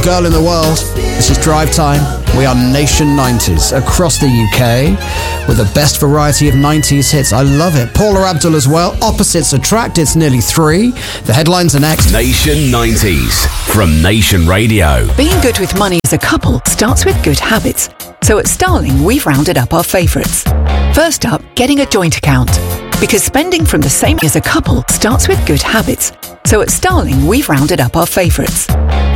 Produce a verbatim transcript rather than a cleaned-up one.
Girl in the world. This is Drive Time. We are Nation nineties across the U K with the best variety of nineties hits. I love it. Paula Abdul as well. Opposites Attract. It's nearly three. The headlines are next. Nation nineties from Nation Radio. Being good with money as a couple starts with good habits. So at Starling, we've rounded up our favourites. First up, getting a joint account. Because spending from the same as a couple starts with good habits. So at Starling, we've rounded up our favourites.